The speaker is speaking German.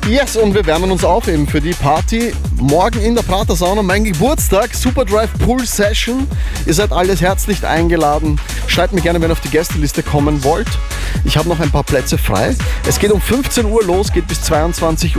Yes, und wir wärmen uns auf eben für die Party morgen in der Pratersauna. Mein Geburtstag, Superdrive Pool Session. Ihr seid alles herzlich eingeladen. Schreibt mir gerne, wenn ihr auf die Gästeliste kommen wollt. Ich habe noch ein paar Plätze frei. Es geht um 15 Uhr los, geht bis 22 Uhr.